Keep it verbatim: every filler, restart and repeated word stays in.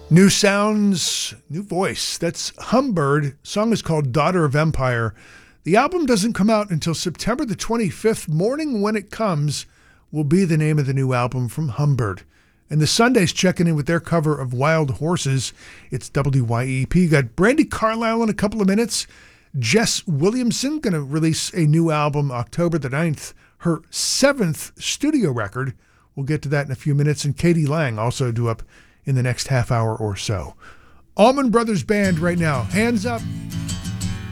New sounds, new voice. That's Humbird. Song is called Daughter of Empire. The album doesn't come out until September the twenty-fifth. Morning When It Comes will be the name of the new album from Humbird. And the Sundays checking in with their cover of Wild Horses. It's W Y E P. Got Brandi Carlile in a couple of minutes. Jess Williamson going to release a new album October the ninth. Her seventh studio record. We'll get to that in a few minutes. And Katie Lang also due up in the next half hour or so. Allman Brothers Band right now. Hands Up.